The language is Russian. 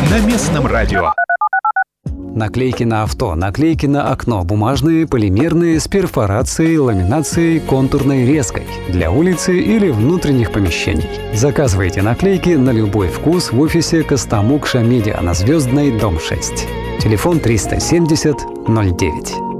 на местном радио. Наклейки на авто, наклейки на окно, бумажные, полимерные, с перфорацией, ламинацией, контурной резкой. Для улицы или внутренних помещений. Заказывайте наклейки на любой вкус в офисе Костомукша Медиа на Звездной, дом 6. Телефон 370 09.